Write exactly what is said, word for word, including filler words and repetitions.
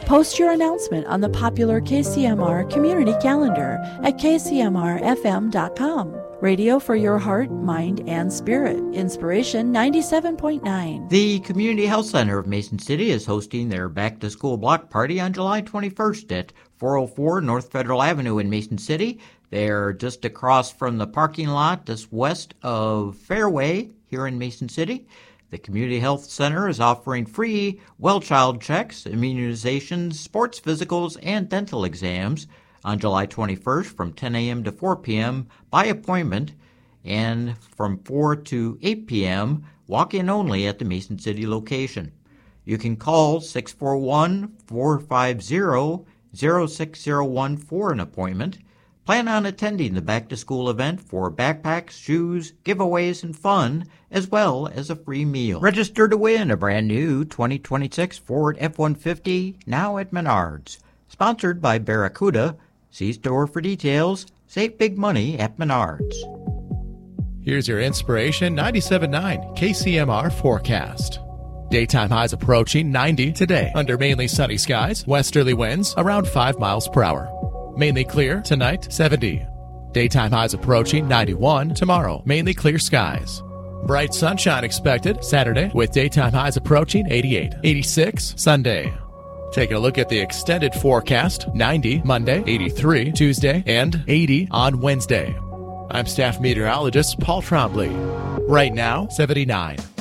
Post your announcement on the popular K C M R community calendar at k c m r f m dot com. Radio for your heart, mind, and spirit. Inspiration ninety-seven point nine. The Community Health Center of Mason City is hosting their back-to-school block party on July twenty-first at four oh four North Federal Avenue in Mason City. They're just across from the parking lot just west of Fairway here in Mason City. The Community Health Center is offering free well child checks, immunizations, sports physicals, and dental exams on July twenty-first from ten a.m. to four p.m. by appointment, and from four to eight p.m. walk-in only at the Mason City location. You can call six four one, four five zero, zero six zero one for an appointment. Plan on attending the back-to-school event for backpacks, shoes, giveaways, and fun, as well as a free meal. Register to win a brand new twenty twenty-six Ford F one fifty now at Menards. Sponsored by Barracuda. See store for details. Save big money at Menards. Here's your Inspiration ninety-seven point nine K C M R forecast. Daytime highs approaching ninety today under mainly sunny skies. Westerly winds around five miles per hour. Mainly clear tonight, seventy. Daytime highs approaching ninety-one tomorrow. Mainly clear skies. Bright sunshine expected Saturday with daytime highs approaching eighty-eight. eighty-six Sunday. Taking a look at the extended forecast, ninety Monday, eighty-three Tuesday, and eighty on Wednesday. I'm staff meteorologist Paul Trombley. Right now, seventy-nine.